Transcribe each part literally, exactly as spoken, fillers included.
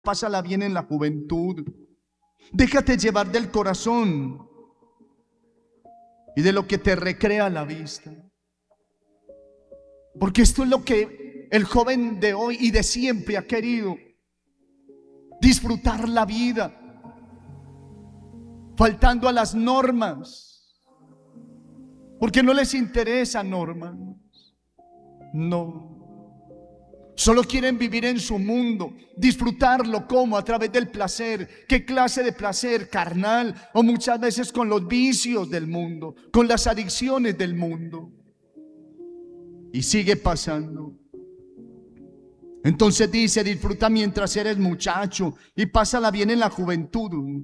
Pásala bien en la juventud. Déjate llevar del corazón y de lo que te recrea la vista. Porque esto es lo que el joven de hoy y de siempre ha querido: disfrutar la vida, faltando a las normas, porque no les interesa normas. No. Solo quieren vivir en su mundo, disfrutarlo. ¿Cómo? A través del placer. ¿Qué clase de placer? Carnal, o muchas veces con los vicios del mundo, con las adicciones del mundo. Y sigue pasando. Entonces dice: disfruta mientras eres muchacho y pásala bien en la juventud.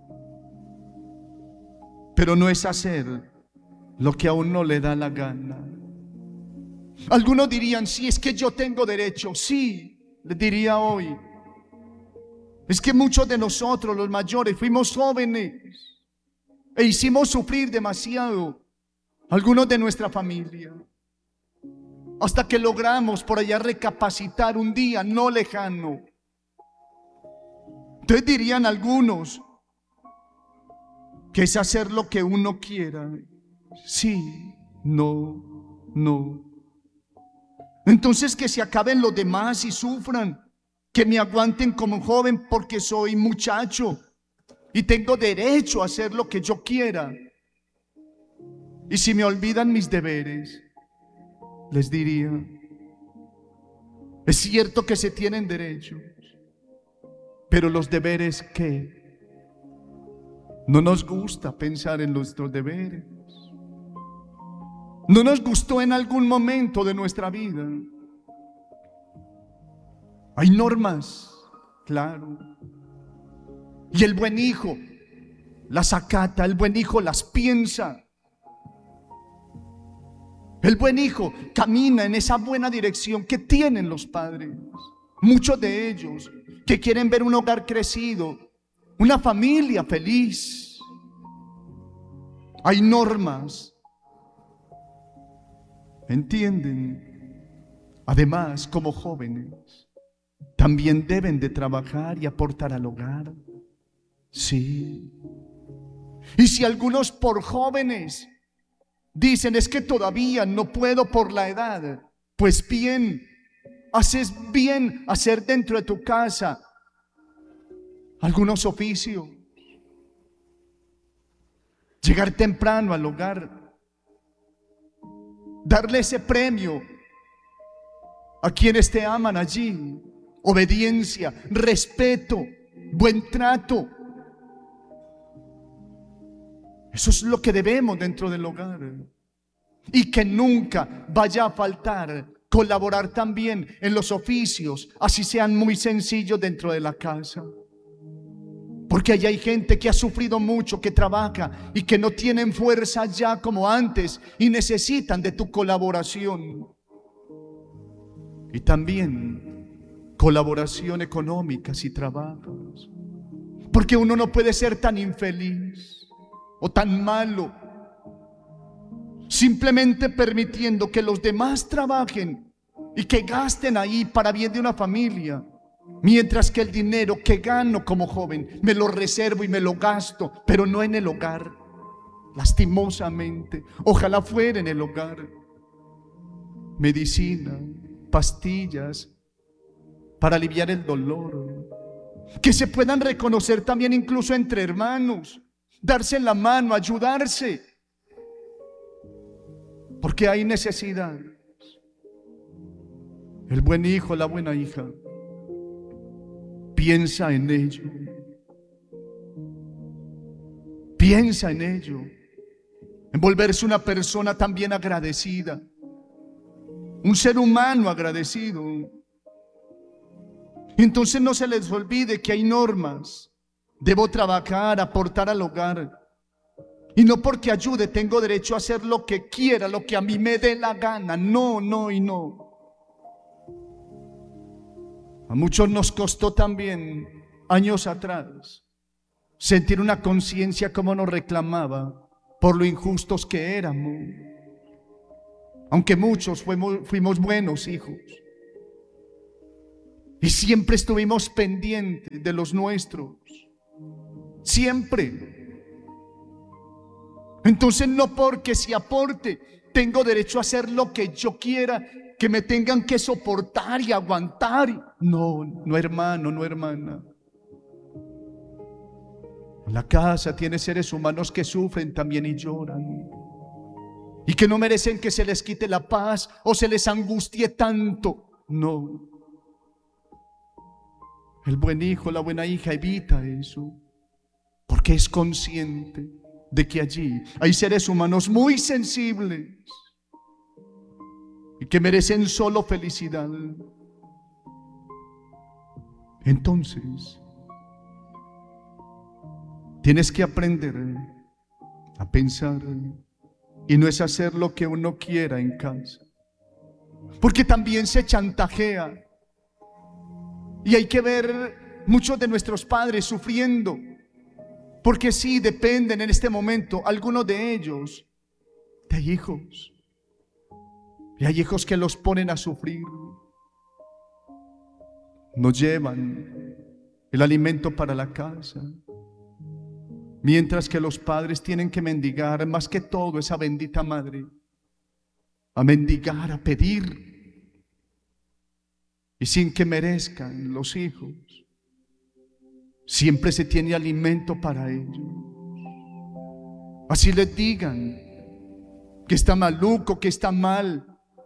Pero no es hacer lo que a uno le da la gana. Algunos dirían: sí, es que yo tengo derecho. Sí, les diría hoy: es que muchos de nosotros, los mayores, fuimos jóvenes e hicimos sufrir demasiado a algunos de nuestra familia, hasta que logramos por allá recapacitar un día no lejano. Entonces dirían algunos que es hacer lo que uno quiera. Sí, no, no. Entonces que se acaben los demás y sufran, que me aguanten como joven porque soy muchacho y tengo derecho a hacer lo que yo quiera. Y si me olvidan mis deberes, les diría: es cierto que se tienen derechos, pero los deberes, ¿qué? No nos gusta pensar en nuestros deberes. No nos gustó en algún momento de nuestra vida. Hay normas, claro. Y el buen hijo las acata, el buen hijo las piensa. El buen hijo camina en esa buena dirección que tienen los padres. Muchos de ellos que quieren ver un hogar crecido, una familia feliz. Hay normas. ¿Entienden? Además, como jóvenes, también deben de trabajar y aportar al hogar. Sí. Y si algunos por jóvenes dicen: es que todavía no puedo por la edad, pues bien, haces bien hacer dentro de tu casa algunos oficios, llegar temprano al hogar, darle ese premio a quienes te aman allí: obediencia, respeto, buen trato. Eso es lo que debemos dentro del hogar. Y que nunca vaya a faltar colaborar también en los oficios, así sean muy sencillos dentro de la casa. Porque allá hay gente que ha sufrido mucho, que trabaja y que no tienen fuerza ya como antes y necesitan de tu colaboración. Y también colaboración económica si trabajas. Porque uno no puede ser tan infeliz o tan malo, simplemente permitiendo que los demás trabajen y que gasten ahí para bien de una familia, mientras que el dinero que gano como joven me lo reservo y me lo gasto, pero no en el hogar. Lastimosamente, ojalá fuera en el hogar. Medicina, pastillas para aliviar el dolor, que se puedan reconocer también incluso entre hermanos, darse la mano, ayudarse, porque hay necesidad. El buen hijo, la buena hija, piensa en ello, piensa en ello, en volverse una persona también agradecida, un ser humano agradecido. Entonces no se les olvide que hay normas. Debo trabajar, aportar al hogar. Y no porque ayude tengo derecho a hacer lo que quiera, lo que a mí me dé la gana. No, no y no. A muchos nos costó también, años atrás, sentir una conciencia como nos reclamaba por lo injustos que éramos. Aunque muchos fuimos, fuimos buenos hijos. Y siempre estuvimos pendientes de los nuestros. Siempre. Entonces no porque si aporte tengo derecho a hacer lo que yo quiera, que me tengan que soportar y aguantar. No, no hermano, no hermana. La casa tiene seres humanos que sufren también y lloran, y que no merecen que se les quite la paz o se les angustie tanto. No. El buen hijo, la buena hija evita eso, porque es consciente de que allí hay seres humanos muy sensibles y que merecen solo felicidad. Entonces, tienes que aprender a pensar, y no es hacer lo que uno quiera en casa, porque también se chantajea. Y hay que ver muchos de nuestros padres sufriendo, porque sí, dependen en este momento, algunos de ellos, de hijos. Y hay hijos que los ponen a sufrir. No llevan el alimento para la casa, mientras que los padres tienen que mendigar, más que todo esa bendita madre, a mendigar, a pedir. Y sin que merezcan los hijos, siempre se tiene alimento para ellos. Así les digan que está maluco, que está mal.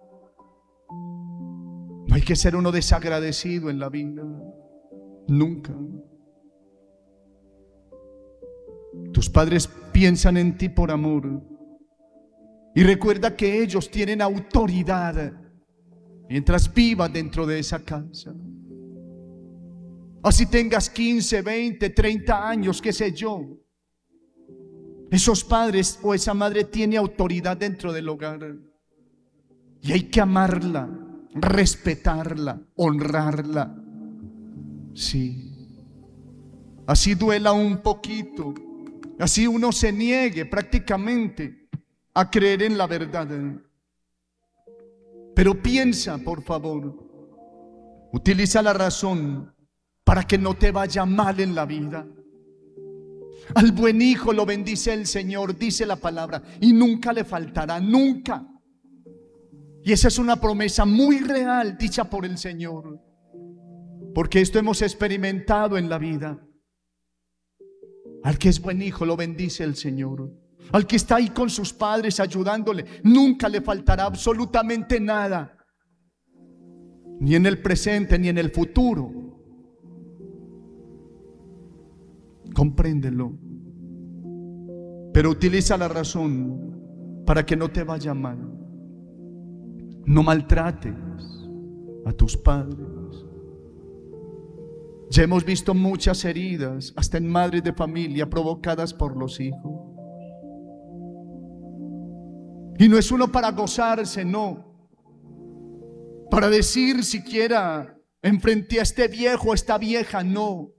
No hay que ser uno desagradecido en la vida, nunca. Tus padres piensan en ti por amor, y recuerda que ellos tienen autoridad mientras vivas dentro de esa casa. Así tengas quince, veinte, treinta años, qué sé yo, esos padres o esa madre tiene autoridad dentro del hogar, y hay que amarla, respetarla, honrarla. Sí, así duela un poquito, así uno se niegue prácticamente a creer en la verdad. Pero piensa, por favor, utiliza la razón para que no te vaya mal en la vida. Al buen hijo lo bendice el Señor, dice la palabra, y nunca le faltará, nunca. Y esa es una promesa muy real dicha por el Señor, porque esto hemos experimentado en la vida. Al que es buen hijo lo bendice el Señor. Al que está ahí con sus padres ayudándole, nunca le faltará absolutamente nada, ni en el presente ni en el futuro. Compréndelo, pero utiliza la razón para que no te vaya mal. No maltrates a tus padres. Ya hemos visto muchas heridas, hasta en madres de familia, provocadas por los hijos. Y no es uno para gozarse, no, para decir siquiera enfrenté a este viejo, a esta vieja, no.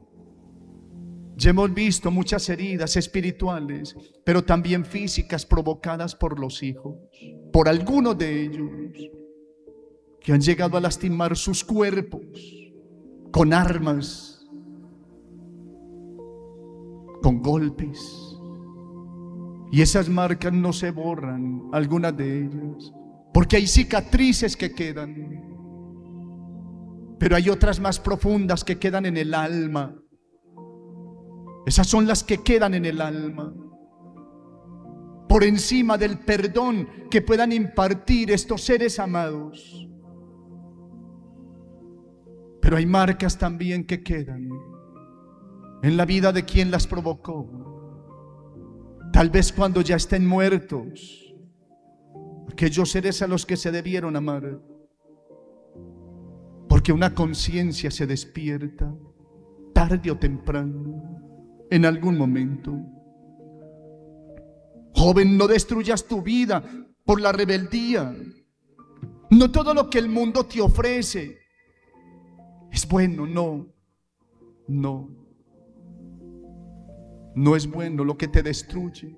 Ya hemos visto muchas heridas espirituales, pero también físicas, provocadas por los hijos, por algunos de ellos, que han llegado a lastimar sus cuerpos con armas, con golpes. Y esas marcas no se borran, algunas de ellas, porque hay cicatrices que quedan, pero hay otras más profundas que quedan en el alma. Esas son las que quedan en el alma, por encima del perdón que puedan impartir estos seres amados. Pero hay marcas también que quedan en la vida de quien las provocó. Tal vez cuando ya estén muertos, aquellos seres a los que se debieron amar, porque una conciencia se despierta tarde o temprano, en algún momento. Joven, no destruyas tu vida por la rebeldía. No todo lo que el mundo te ofrece es bueno, no, no. No es bueno lo que te destruye.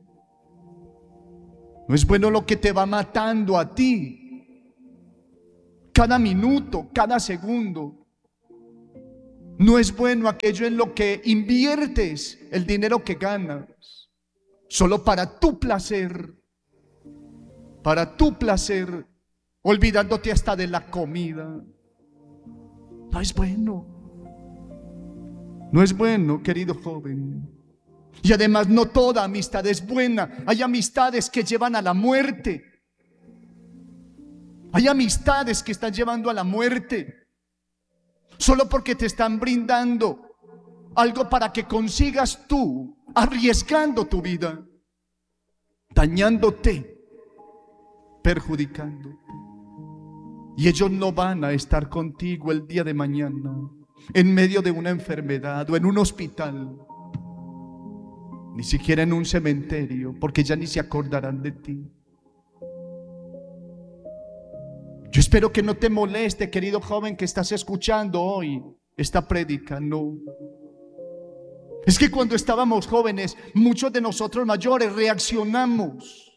No es bueno lo que te va matando a ti. Cada minuto, cada segundo. No es bueno aquello en lo que inviertes el dinero que ganas, solo para tu placer, para tu placer, olvidándote hasta de la comida. No es bueno. No es bueno, querido joven. Y además no toda amistad es buena. Hay amistades que llevan a la muerte. Hay amistades que están llevando a la muerte. Solo porque te están brindando algo para que consigas tú, arriesgando tu vida, dañándote, perjudicándote. Y ellos no van a estar contigo el día de mañana, en medio de una enfermedad o en un hospital, ni siquiera en un cementerio, porque ya ni se acordarán de ti. Yo espero que no te moleste, querido joven, que estás escuchando hoy esta prédica. No. Es que cuando estábamos jóvenes, muchos de nosotros mayores reaccionamos,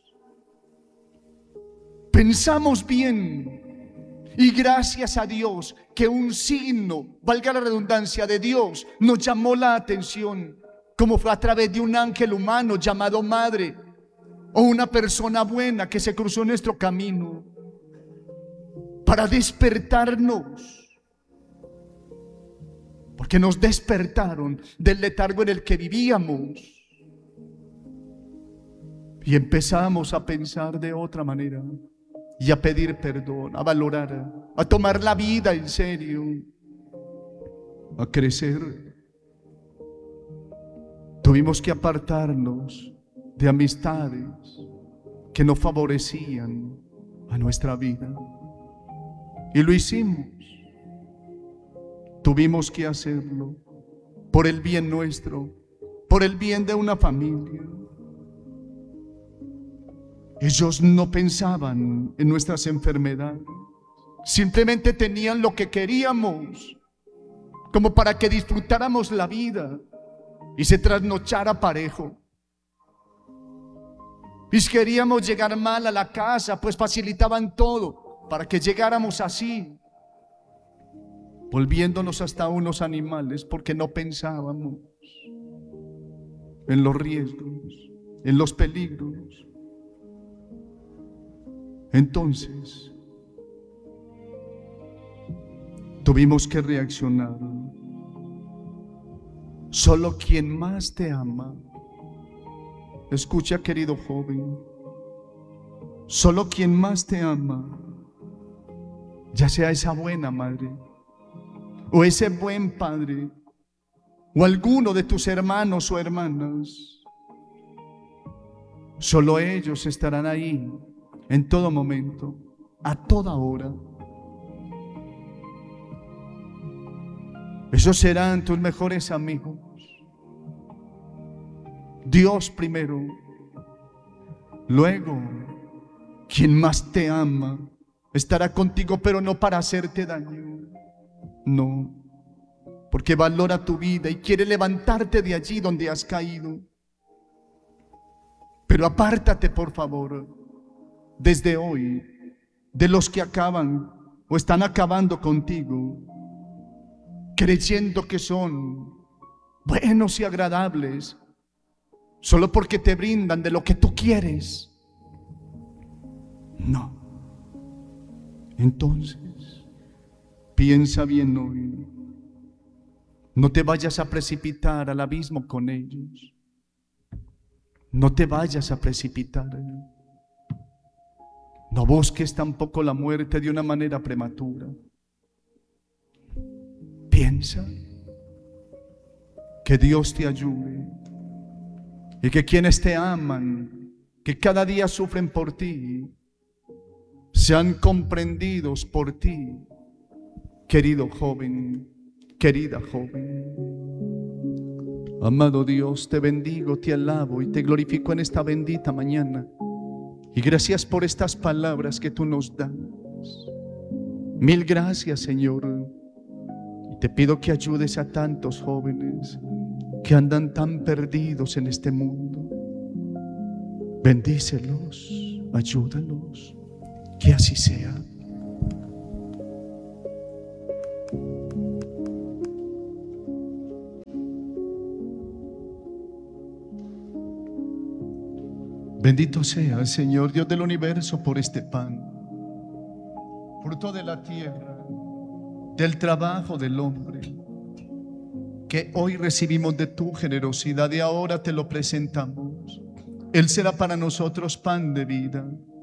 pensamos bien. Y gracias a Dios que un signo, valga la redundancia, de Dios nos llamó la atención, como fue a través de un ángel humano llamado madre, o una persona buena que se cruzó en nuestro camino, para despertarnos, porque nos despertaron del letargo en el que vivíamos y empezamos a pensar de otra manera y a pedir perdón, a valorar, a tomar la vida en serio, a crecer. Tuvimos que apartarnos de amistades que no favorecían a nuestra vida. Y lo hicimos. Tuvimos que hacerlo por el bien nuestro, por el bien de una familia. Ellos no pensaban en nuestras enfermedades, simplemente tenían lo que queríamos, como para que disfrutáramos la vida y se trasnochara parejo. Y si queríamos llegar mal a la casa, pues facilitaban todo para que llegáramos así, volviéndonos hasta unos animales, porque no pensábamos en los riesgos, en los peligros. Entonces tuvimos que reaccionar. Solo quien más te ama, escucha, querido joven, solo quien más te ama, ya sea esa buena madre o ese buen padre o alguno de tus hermanos o hermanas, solo ellos estarán ahí en todo momento, a toda hora. Esos serán tus mejores amigos. Dios primero, luego quien más te ama estará contigo, pero no para hacerte daño, no, porque valora tu vida y quiere levantarte de allí donde has caído. Pero apártate, por favor, desde hoy, de los que acaban o están acabando contigo, creyendo que son buenos y agradables, solo porque te brindan de lo que tú quieres. No. Entonces, piensa bien hoy. No te vayas a precipitar al abismo con ellos. No te vayas a precipitar. No busques tampoco la muerte de una manera prematura. Piensa que Dios te ayude y que quienes te aman, que cada día sufren por ti, sean comprendidos por ti, querido joven, querida joven. Amado Dios, te bendigo, te alabo y te glorifico en esta bendita mañana. Y gracias por estas palabras que tú nos das. Mil gracias, Señor. Y te pido que ayudes a tantos jóvenes que andan tan perdidos en este mundo. Bendícelos, ayúdalos, que así sea. Bendito sea, Señor Dios del universo, por este pan, fruto de la tierra, del trabajo del hombre, que hoy recibimos de tu generosidad y ahora te lo presentamos. Él será para nosotros pan de vida.